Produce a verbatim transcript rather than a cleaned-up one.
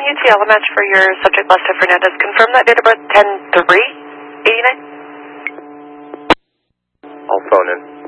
U T L match for your subject Lester Fernandez. Confirm that date of birth ten three eighty-nine. I'll phone in.